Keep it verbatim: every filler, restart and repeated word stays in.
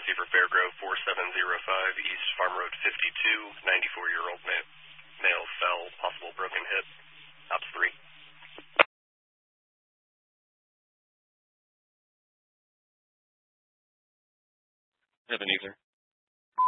emergency for Fairgrove four seven zero five, East Farm Road fifty-two, ninety-four-year-old ma- male fell, possible broken hip. Ops three. Ebenezer.